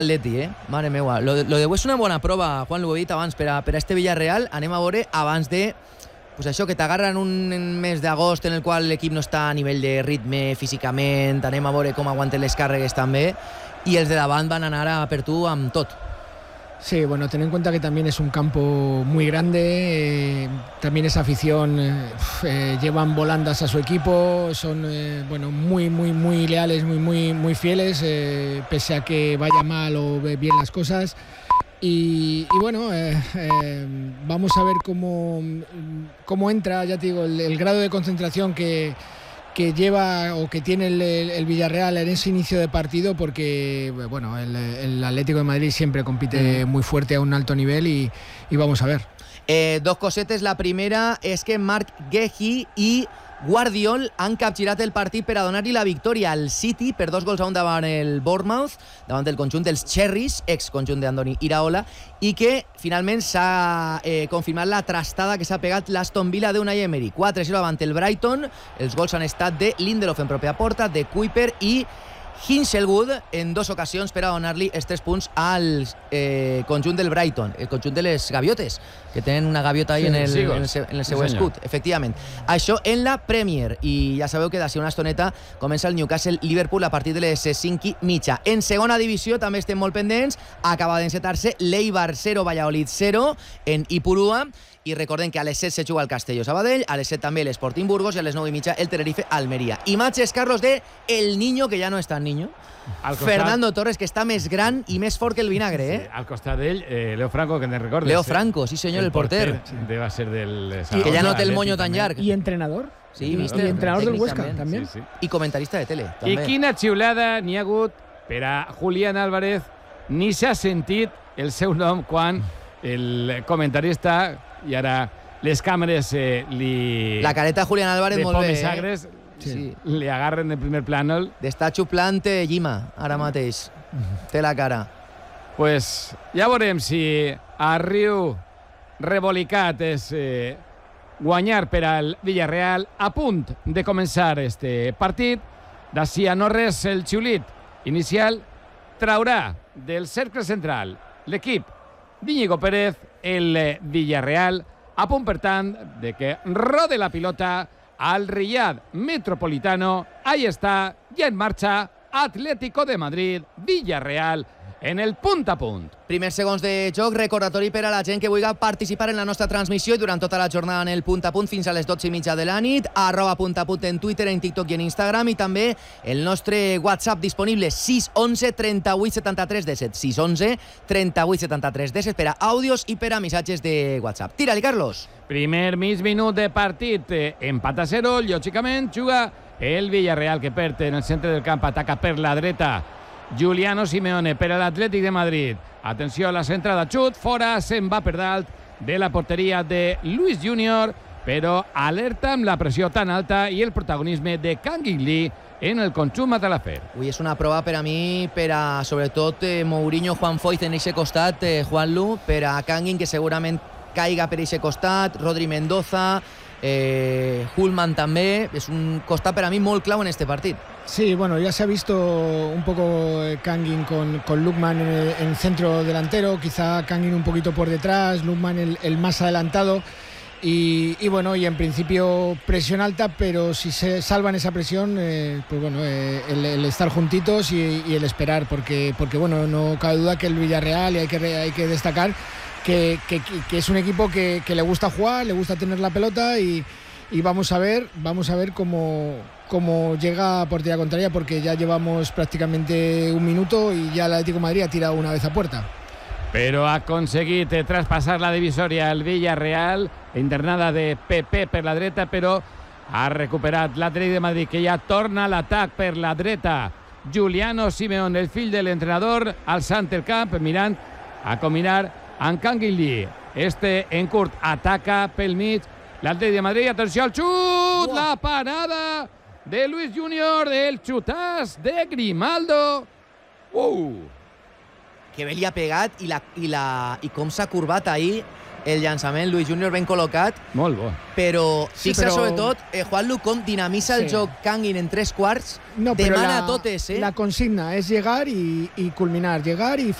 Atleti, mare meua. Lo d'avui és una bona prova, Juan, ho he dit abans, per a este Villarreal. Anem a veure abans de pues això, que t'agarren un mes d'agost en el qual l'equip no està a nivell de ritme físicament, anem a veure com aguanten les càrregues també, i els de davant van anar a per tu amb tot. Sí, bueno, ten en cuenta que también es un campo muy grande, también esa afición llevan volandas a su equipo, son bueno, muy leales, muy fieles, pese a que vaya mal o bien las cosas. Y bueno, vamos a ver cómo entra, ya te digo, el grado de concentración que lleva o que tiene el Villarreal en ese inicio de partido, porque bueno, el Atlético de Madrid siempre compite muy fuerte a un alto nivel y vamos a ver. Dos cosetes. La primera és que Marc Guehi i Guardiol han capgirat el partit per a donar-li la victòria al City per 2-1 davant el Bournemouth, davant el conjunt dels Cherries, ex-conjunt d'Andoni Iraola, i que finalment s'ha confirmat la trastada que s'ha pegat l'Aston Villa d'Unai Emery. 4-0 davant el Brighton. Els gols han estat de Lindelof en pròpia porta, de Kuiper i Hinshelwood en 2 ocasions per a donar-li els 3 punts al conjunt del Brighton, el conjunt de les gaviotes, que tenen una gaviota ahí en el seu escut, efectivament. Això en la Premier, i ja sabeu que d'ací una estoneta comença el Newcastle-Liverpool a partir de les 5:30. En segona divisió també estem molt pendents, acaba d'encetar-se l'Eibar 0, Valladolid 0 en Ipurúa, i recordem que a les 7 se juga el Castelló Sabadell, a les 7 també l'Sporting Burgos i a les 9:30 el Tenerife Almeria. Imatges, Carlos, de El Niño, que ja no és tan niño, Fernando Torres, que està més gran i més fort que el vinagre, Sí, al costat d'ell, Leo Franco, que ne recordes. Leo Franco, sí senyor, el porter. Debe ser del... Que ja no té el moño tan llarg. ¿Y entrenador? Sí, mister. Y entrenador del Huesca también. Sí. I comentarista de tele, també. I quina xiulada n'hi ha hagut per a Julián Álvarez. Ni s'ha sentit el seu nom quan el comentarista, i ara les càmeres li... La careta de Julián Álvarez de molt bé, pomes agres, Sí. li agarren el primer plànol. D'estar xuplant Llima, ara mateix. Té la cara. Pues ja veurem si a riu rebolicat és guanyar per al Villarreal. A punt de començar este partit. D'ací a no res, el xiulit inicial traurà del cercle central l'equip d'Íñigo Pérez, el Villarreal, a punt, per tant, de que rode la pilota al Riyad Metropolitano. Ahí está, ya en marcha, Atlético de Madrid, Villarreal, en el punt a punt. Primers segons de joc, recordatori per a la gent que vulgui participar en la nostra transmissió i durant tota la jornada en el punt a punt fins a les 12:30 de la nit, @punt en Twitter, en TikTok i en Instagram, i també el nostre WhatsApp disponible 611 38 73 17, 611 38 73 17 per a àudios i per a missatges de WhatsApp. Tira-li, Carlos. Primer mig minut de partit, empat a 0, lògicament juga el Villarreal, que perd en el centre del camp, ataca per la dreta Giuliano Simeone per a l'Atlètic de Madrid. Atenció a la centrada, xut, fora, se'n va per dalt de la porteria de Luis Junior, però alerta amb la pressió tan alta i el protagonisme de Kangin Lee en el conjunt matalafer. Avui és una prova per a mi, per a sobretot Mourinho, Juan Foyth en aquest costat, Juanlu, per a Kangin, que segurament caiga per aquest costat, Rodri Mendoza, Hullman també. És un costat per a mi molt clau en este partit. Sí, bueno, ya se ha visto un poco Kangin con Lukman en el centro delantero, quizá Kangin un poquito por detrás, Lukman el más adelantado. Y bueno, y en principio presión alta, pero si se salvan esa presión, pues bueno, el estar juntitos y el esperar, porque bueno, no cabe duda que el Villarreal, y hay que destacar que es un equipo que le gusta jugar, le gusta tener la pelota, y vamos a ver cómo llega a portería contraria, porque ya llevamos prácticamente un minuto y ya el Atlético de Madrid ha tirado una vez a puerta. Però ha aconseguit traspassar la divisòria al Villarreal, internada de PP per la dreta, però ha recuperat l'Atlètic de Madrid, que ja torna a l'atac per la dreta. Giuliano Simeone, el fill de l'entrenador, alçant el camp, mirant a combinar amb Kangin Lee. Este en curt ataca pel mig l'Atlètic de Madrid. Atenció al xut! La parada de Luis Junior, el xutàs de Grimaldo. Que bé li ha pegat i com s'ha curvat ahir el llançament, Luis Júnior ben col·locat, Molt bo. però Sí, fixa però- sobretot, Juanlu, com dinamitza el Sí. joc Kangin en 3 quarts, No, pero demana a totes, la consigna es llegar y culminar, llegar y